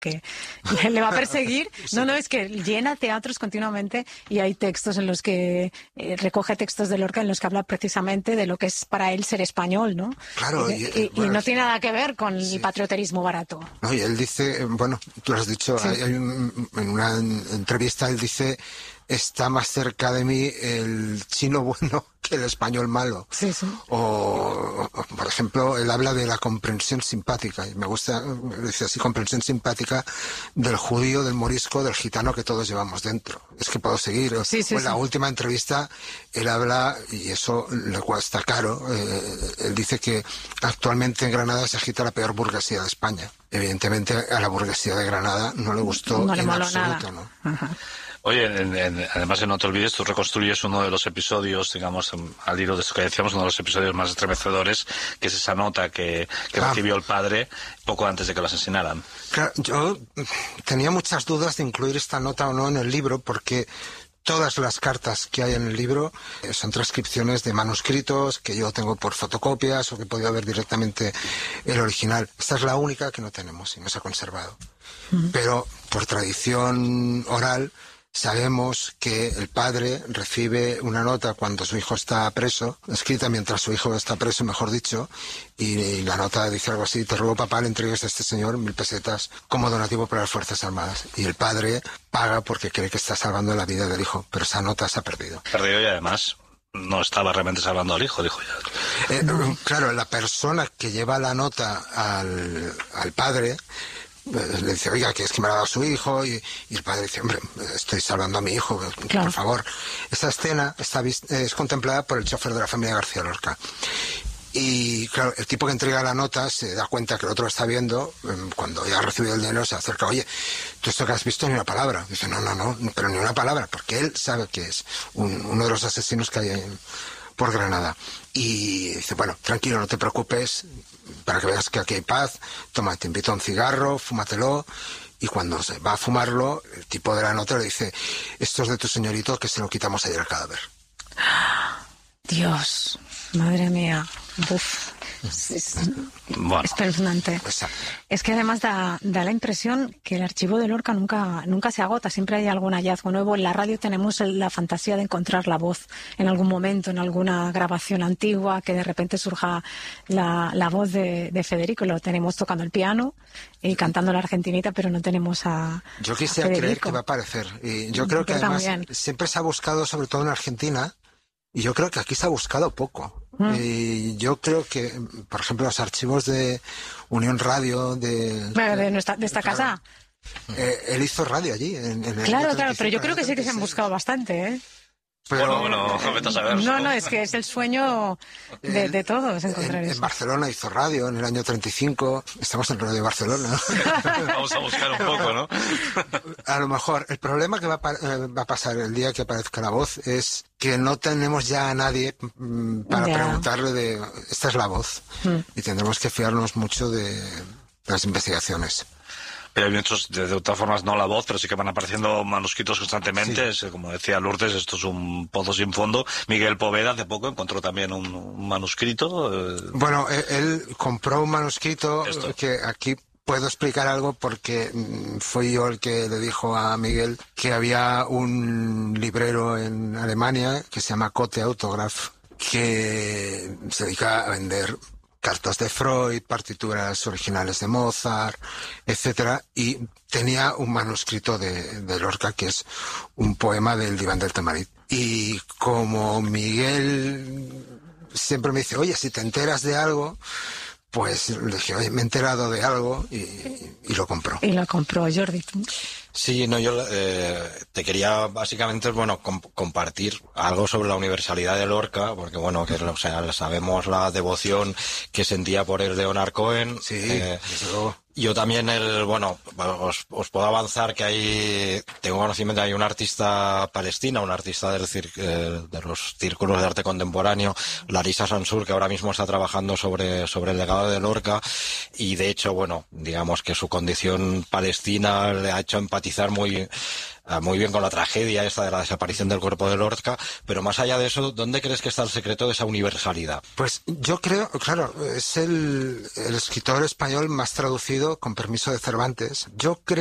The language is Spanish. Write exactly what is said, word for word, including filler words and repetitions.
que le, le va a perseguir. No, no, es que llena teatros continuamente y hay textos en los que eh, recoge textos de Lorca en los que habla precisamente de lo que es para él ser español, ¿no? Claro. Y, y, y, bueno, y no tiene nada que ver con sí. el patrioterismo barato. No, y él dice, bueno, tú lo has dicho, sí. hay, hay un, en una entrevista él dice, está más cerca de mí el chino bueno que el español malo. Sí, sí. O, o, por ejemplo, él habla de la comprensión simpática, y me gusta, dice así, comprensión simpática del judío, del morisco, del gitano que todos llevamos dentro. Es que puedo seguir. Sí, sí, o en la sí. última entrevista, él habla, y eso le cuesta caro, eh, él dice que actualmente en Granada se agita la peor burguesía de España. Evidentemente a la burguesía de Granada no le gustó no le en moló absoluto, nada. ¿no? Ajá. Oye, en, en, además en No te olvides, tú reconstruyes uno de los episodios, digamos, al hilo de esto que decíamos, uno de los episodios más estremecedores, que es esa nota que, que ah. recibió el padre poco antes de que lo asesinaran. Claro, yo tenía muchas dudas de incluir esta nota o no en el libro, porque todas las cartas que hay en el libro son transcripciones de manuscritos que yo tengo por fotocopias o que he podido ver directamente el original. Esta es la única que no tenemos y no se ha conservado. Uh-huh. Pero por tradición oral sabemos que el padre recibe una nota cuando su hijo está preso, escrita mientras su hijo está preso, mejor dicho, y, y la nota dice algo así: te ruego, papá, le entregues a este señor mil pesetas como donativo para las Fuerzas Armadas. Y el padre paga porque cree que está salvando la vida del hijo, pero esa nota se ha perdido. Perdido y además no estaba realmente salvando al hijo, dijo ya. Eh, claro, la persona que lleva la nota al, al padre le dice, oiga, que es que me ha dado su hijo, y, y el padre dice, hombre, estoy salvando a mi hijo, claro. Por favor. Esta escena está es contemplada por el chofer de la familia García Lorca. Y claro, el tipo que entrega la nota se da cuenta que el otro está viendo, cuando ya ha recibido el dinero se acerca, oye, tú esto que has visto ni una palabra. Dice, no, no, no, pero ni una palabra, porque él sabe que es un, uno de los asesinos que hay en, por Granada. Y dice, bueno, tranquilo, no te preocupes, para que veas que aquí hay paz, toma, te invito a un cigarro, fúmatelo. Y cuando se va a fumarlo, el tipo de la nota le dice, esto es de tu señorito, que se lo quitamos ayer al cadáver. Dios, madre mía. Uf, es, es bueno, espeluznante. Exacto. Es que además da, da la impresión que el archivo de Lorca nunca, nunca se agota, siempre hay algún hallazgo nuevo. En la radio tenemos la fantasía de encontrar la voz en algún momento, en alguna grabación antigua, que de repente surja la, la voz de, de Federico. Lo tenemos tocando el piano y cantando la argentinita, pero no tenemos a Yo quisiera a creer que va a aparecer. Y yo creo que yo además también. Siempre se ha buscado, sobre todo en Argentina, y yo creo que aquí se ha buscado poco. Mm. Y yo creo que, por ejemplo, los archivos de Unión Radio, de... Bueno, de, nuestra, de esta casa. Eh, él hizo radio allí. En, en el claro, claro, pero yo creo que sí que se han buscado bastante, ¿eh? Pero, bueno, bueno, vete a saber. No, no, es que es el sueño de, de todos encontrar en, eso. En Barcelona hizo radio en el año treinta y cinco. Estamos en Radio Barcelona. Vamos a buscar un poco, ¿no? A lo mejor. El problema que va a, va a pasar el día que aparezca la voz es que no tenemos ya a nadie para yeah. preguntarle de... Esta es la voz. Hmm. Y tendremos que fiarnos mucho de, de las investigaciones. Pero hay muchos, de, de todas formas, no la voz, pero sí que van apareciendo manuscritos constantemente. Sí. Como decía Lourdes, esto es un pozo sin fondo. Miguel Poveda hace poco encontró también un, un manuscrito. Eh... Bueno, él compró un manuscrito esto. Que aquí puedo explicar algo porque fui yo el que le dijo a Miguel que había un librero en Alemania que se llama Kote Autograph, que se dedica a vender cartas de Freud, partituras originales de Mozart, etcétera, y tenía un manuscrito de, de Lorca, que es un poema del Diván del Tamarit. Y como Miguel siempre me dice, oye, si te enteras de algo, pues le dije, oye, me he enterado de algo, y, y lo compró. Y lo compró, Jordi. Sí, no, yo eh, te quería básicamente, bueno, comp- compartir algo sobre la universalidad de Lorca, porque bueno, que o sea, sabemos la devoción que sentía por el Leonard Cohen. Sí, eh, desde luego. Yo también, el bueno, os, os puedo avanzar que hay, tengo conocimiento, hay una artista palestina, una artista del cir- eh, de los círculos de arte contemporáneo, Larissa Sansur, que ahora mismo está trabajando sobre, sobre el legado de Lorca, y de hecho, bueno, digamos que su condición palestina le ha hecho empatizar muy, muy bien con la tragedia esta de la desaparición del cuerpo de Lorca, pero más allá de eso, ¿dónde crees que está el secreto de esa universalidad? Pues yo creo, claro, es el, el escritor español más traducido, con permiso de Cervantes. Yo creo